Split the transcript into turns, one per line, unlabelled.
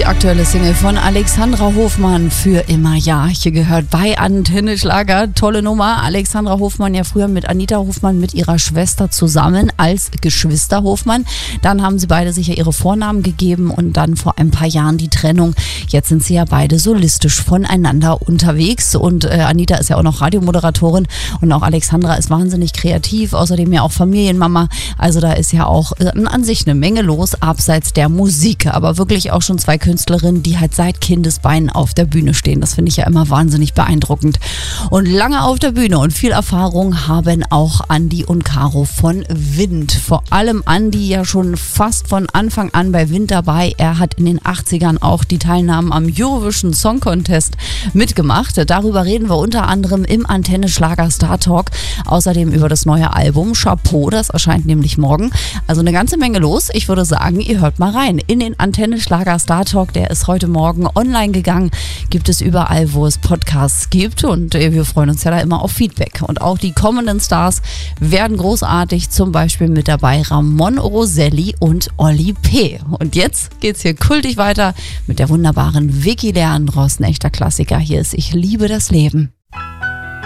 aktuelle Single von Alexandra Hofmann, Für immer ja. Hier gehört bei Antenne Schlager. Tolle Nummer. Alexandra Hofmann ja früher mit Anita Hofmann, mit ihrer Schwester zusammen als Geschwister Hofmann. Dann haben sie beide sich ja ihre Vornamen gegeben und dann vor ein paar Jahren die Trennung. Jetzt sind sie ja beide solistisch voneinander unterwegs und Anita ist ja auch noch Radiomoderatorin und auch Alexandra ist wahnsinnig kreativ, außerdem ja auch Familienmama. Also da ist ja auch an sich eine Menge los, abseits der Musik, aber wirklich auch schon zwei Künstlerinnen, die halt seit Kindesbeinen auf der Bühne stehen. Das finde ich ja immer wahnsinnig beeindruckend. Und lange auf der Bühne und viel Erfahrung haben auch Andi und Caro von Wind. Vor allem Andi ja schon fast von Anfang an bei Wind dabei. Er hat in den 80ern auch die Teilnahmen am Eurovision Song Contest mitgemacht. Darüber reden wir unter anderem im Antenne Schlager Star Talk. Außerdem über das neue Album Chapeau, das erscheint nämlich morgen. Also eine ganze Menge los. Ich würde sagen, ihr hört mal rein in den Antenne Schlager Star Talk. Der ist heute Morgen online gegangen. Gibt es überall, wo es Podcasts gibt. Und wir freuen uns ja da immer auf Feedback. Und auch die kommenden Stars werden großartig. Zum Beispiel mit dabei Ramon Roselli und Olli P. Und jetzt geht's hier kultig weiter mit der wunderbaren Vicky Leandros. Ein echter Klassiker. Hier ist Ich liebe das Leben.